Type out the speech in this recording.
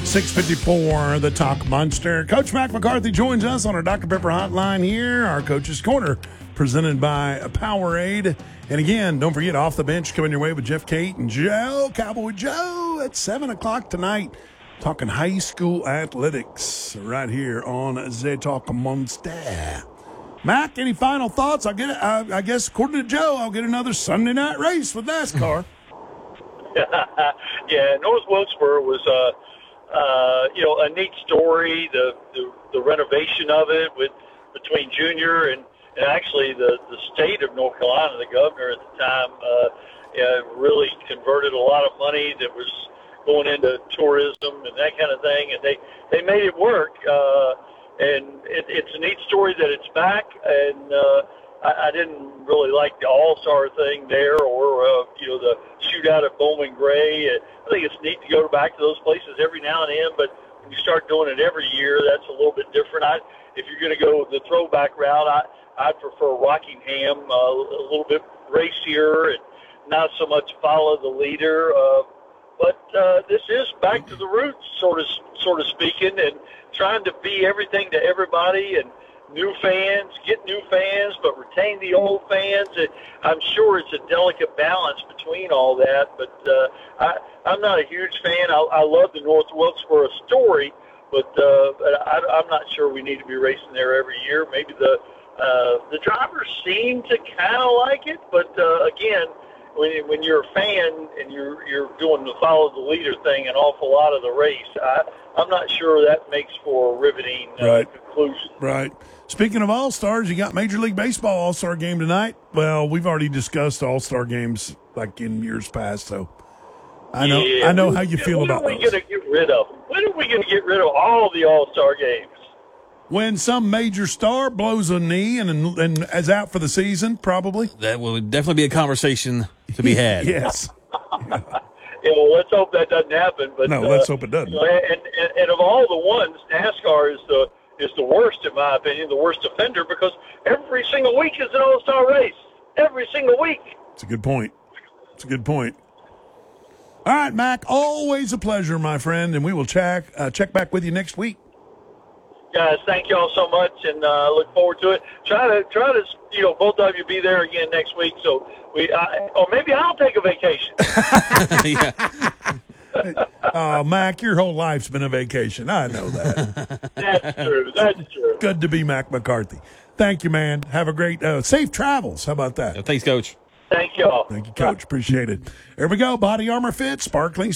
6:54, the Talk Monster. Coach Mac McCarthy joins us on our Dr. Pepper hotline here, our Coach's Corner, presented by Powerade. And again, don't forget, Off the Bench coming your way with Jeff Cate and Joe, Cowboy Joe, at 7 o'clock tonight, talking high school athletics right here on the Talk Monster. Mac, any final thoughts? I guess, according to Joe, I'll get another Sunday night race with NASCAR. Yeah, North Wilkesboro was a neat story. The renovation of it between Junior and actually the state of North Carolina, the governor at the time, really converted a lot of money that was going into tourism and that kind of thing, and they made it work. And it's a neat story that it's back, and I didn't really like the All-Star thing there or, the shootout at Bowman Gray. I think it's neat to go back to those places every now and then, but when you start doing it every year, that's a little bit different. If you're going to go the throwback route, I'd prefer Rockingham, a little bit racier and not so much follow the leader. But this is back to the roots, sort of speaking, and trying to be everything to everybody and new fans, get new fans, but retain the old fans. I'm sure it's a delicate balance between all that, but I'm not a huge fan. I love the North Wilkesboro story, but I'm not sure we need to be racing there every year. Maybe the drivers seem to kind of like it, but again, when you're a fan and you're doing the follow the leader thing an awful lot of the race, I'm not sure that makes for a riveting conclusion. Right. Speaking of All-Stars, you got Major League Baseball All-Star game tonight. Well, we've already discussed All-Star games like in years past, so I know how you feel about those. When are we going to get rid of them? When are we going to get rid of all the All-Star games? When some major star blows a knee and is out for the season, probably. That will definitely be a conversation to be had. Yes. Yeah, well, let's hope that doesn't happen. But no, let's hope it doesn't. And of all the ones, NASCAR is the worst, in my opinion, the worst offender, because every single week is an all-star race. Every single week. It's a good point. All right, Mac, always a pleasure, my friend, and we will check back with you next week. Guys, thank you all so much, and look forward to it. Try to, both of you be there again next week, so or maybe I'll take a vacation. Mac, your whole life's been a vacation. I know that. That's true. Good to be Mac McCarthy. Thank you, man. Have a great, safe travels. How about that? Thanks, Coach. Thank you all. Thank you, Coach. Appreciate it. There we go. Body Armor Fit, sparkling